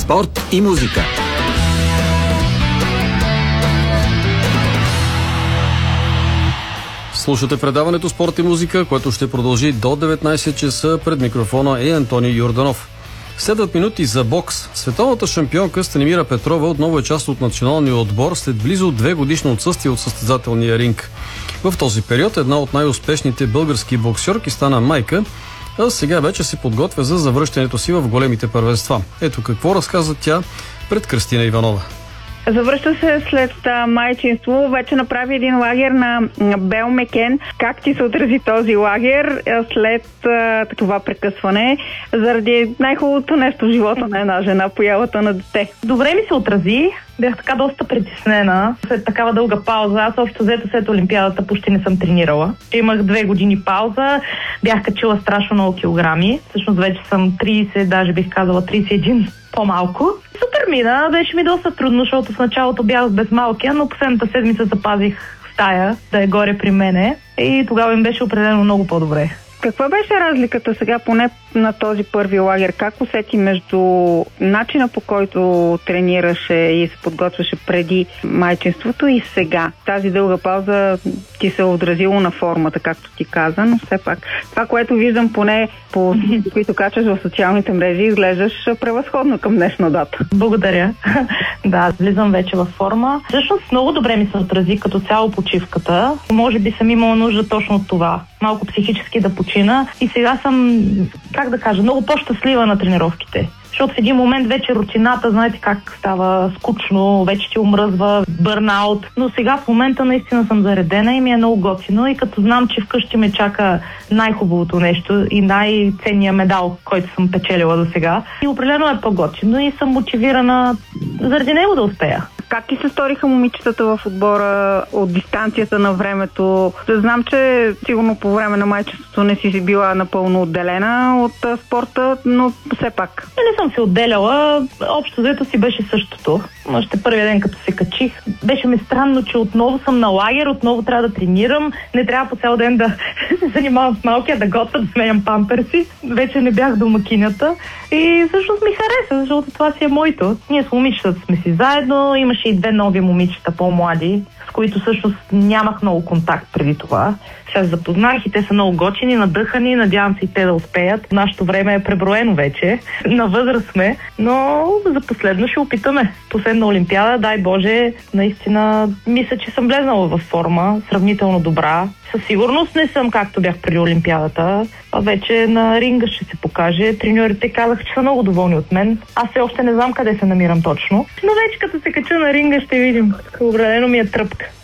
Спорт и музика. Слушате предаването Спорт и музика, което ще продължи до 19 часа. Пред микрофона е Антоний Йорданов. Следват минути за бокс. Световната шампионка Станимира Петрова отново е част от националния отбор след близо 2 годишно отсъствие от състезателния ринг. В този период една от най-успешните български боксьорки стана майка, а сега вече се подготвя за завръщането си в големите първенства. Ето какво разказа тя пред Кристина Иванова. Завръща се след майчинство, вече направи един лагер на Белмекен. Как ти се отрази този лагер след това прекъсване, заради най-хубавото нещо в живота на една жена, появата на дете? Добре ми се отрази. Бях така доста притеснена след такава дълга пауза. Аз общо взето след Олимпиадата почти не съм тренирала. Имах 2 години пауза, бях качила страшно много килограми. Всъщност вече съм 30, даже бих казала 31 по-малко. Супер мина, беше ми доста трудно, защото в началото бях без малкия, но последната седмица запазих стая да е горе при мене и тогава им беше определено много по-добре. Каква беше разликата сега, поне на този първи лагер? Как усети между начина, по който тренираше и се подготвяше преди майчинството и сега? Тази дълга пауза ти се отразило на формата, както ти каза, но все пак това, което виждам поне по които качваш в социалните мрежи, изглеждаш превъзходно към днешна дата. Благодаря. Да, влизам вече във форма. Всъщност много добре ми се отрази като цяло почивката. Може би съм имала нужда точно от това. Малко психически да почина и сега съм, как да кажа, много по-щастлива на тренировките. Защото в един момент вече рутината, знаете как става скучно, вече ти омръзва, бърнаут. Но сега в момента наистина съм заредена и ми е много готино. И като знам, че вкъщи ме чака най-хубавото нещо и най-ценният медал, който съм печелила до сега. И определено е по-готино и съм мотивирана заради него да успея. Как ти се сториха момичетата в отбора от дистанцията на времето? Знам, че сигурно по време на майчеството не си била напълно отделена от спорта, но все пак. Не съм се отделяла. Общо взето си беше същото. Още първия ден, като се качих, беше ми странно, че отново съм на лагер, отново трябва да тренирам. Не трябва по цял ден да се занимавам с малкия, да готвя, да сменям памперси. Вече не бях домакинята. И всъщност ми хареса, защото това си е моето. Ние с момичетата сме си заедно. Имаше и 2 нови момичета, по-млади, с които всъщност нямах много контакт преди това. Сега се запознах и те са много готини, надъхани, надявам се и те да успеят. Нашето време е преброено вече, на възраст сме, но за последно ще опитаме. Последна Олимпиада, дай Боже, наистина мисля, че съм влезнала във форма, сравнително добра. Със сигурност не съм както бях преди Олимпиадата, а вече на ринга ще се покаже. Треньорите казаха, че са много доволни от мен. Аз все още не знам къде се намирам точно, но вече като се кача на ринга ще видим. Определено ми е тръпка.